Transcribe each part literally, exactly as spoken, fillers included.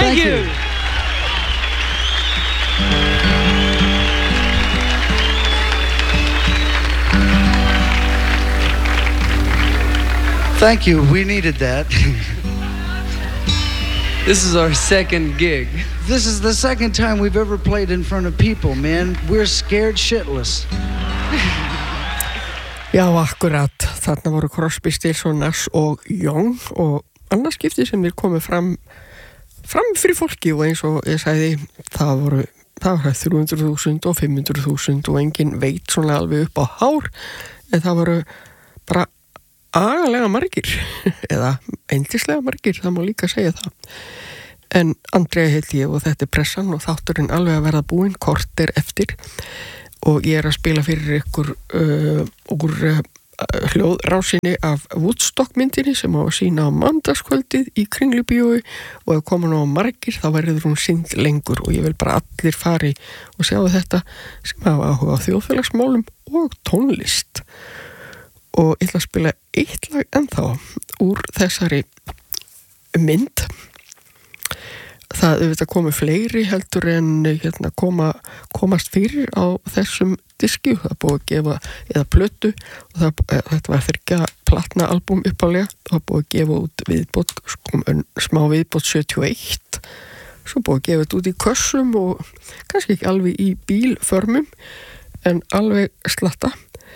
Thank, Thank you. you. Thank you. We needed that. This is our second gig. This is the second time we've ever played in front of people, man. We're scared shitless. Já, akkurat. Þarna voru Crosby, Stills og Nash og Young og annars skipti sem þeir komið fram fram fyrir fólki og eins og ég sagði það voru það var þrjú hundruð þúsund og fimm hundruð þúsund og enginn veit svona alveg upp á hár en það voru bara agalega margir eða eindislega margir, það má líka segja það. En Andrea heiti ég og þetta er pressan og þátturinn alveg að verða búinn korter eftir og ég er að spila fyrir ykkur uh, úr uh, hljóðrásinni af Woodstock myndinni sem á að sína á mánudagskvöldið í Kringlubíói og ef koma nú á margir þá verður hún sýnd lengur og ég vil bara allir fari og sjá þetta sem hafa áhuga á þjóðfélagsmálum og tónlist og ég ætla að spila eitt lag ennþá úr þessari mynd. Það auðvitað komu fleiri heldur en hérna, koma, komast fyrir á þessum diski, það búið að gefa eða plötu og það, þetta var þriggja platna albúm uppálega og það búið að gefa út viðbót, sko, smá viðbót sjötíu og eitt svo búið að gefa þetta út í kössum og kannski ekki alveg í bílförmum en alveg slatta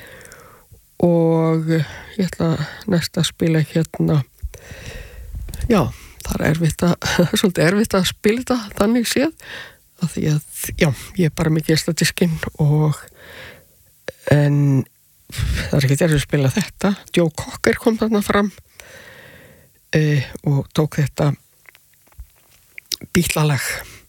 og ég ætla næst að spila hérna já það er erfitt að, svolítið erfitt að spila þetta þannig séð af því að, já, ég er bara mikið geisladiskinn og en það er ekki erfitt að spila þetta. Joe Cocker kom þarna fram e, og tók þetta bítlalag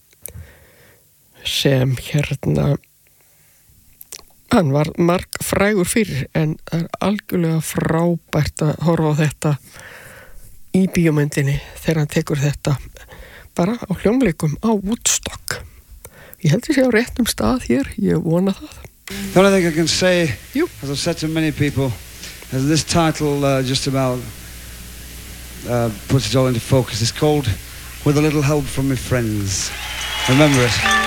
sem hérna hann var marg frægur fyrir en það er algjörlega frábært að horfa á þetta í bíómyndinni þegar hann tekur þetta bara á hljómleikum á Woodstock. Ég held að sé á réttum stað hér, ég vona það. The only thing I can say, Jú. as I've said to many people, is this title uh, just about uh, puts it all into focus. It's called With a Little Help from My Friends. Remember it.